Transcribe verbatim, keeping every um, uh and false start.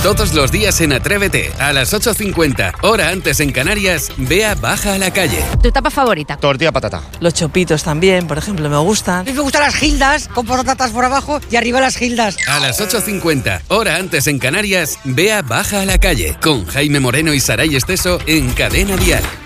Todos los días en Atrévete, a las ocho cincuenta, hora antes en Canarias, Bea baja a la calle. ¿Tu etapa favorita? Tortilla patata. Los chopitos también, por ejemplo, me gustan. A mí me gustan las gildas, con patatas por abajo y arriba las gildas. A las ocho cincuenta, hora antes en Canarias, Bea baja a la calle, con Jaime Moreno y Saray Esteso en Cadena Dial.